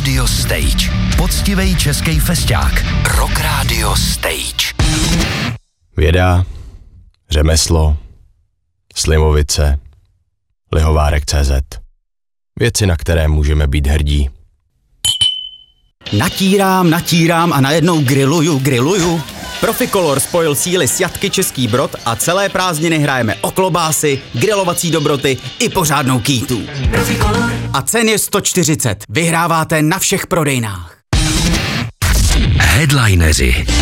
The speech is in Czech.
Radio Stage. Poctivej český fešťák. Rock Radio Stage. Věda, řemeslo, Slimovice, Lihovárek.cz. Věci, na které můžeme být hrdí. Natírám a najednou grilluju. Profikolor spojil síly s Jatky Český Brod a celé prázdniny hrajeme o klobásy, grilovací dobroty i pořádnou kýtu. Profikolor. A cen je 140. Vyhráváte na všech prodejnách. Headlineři.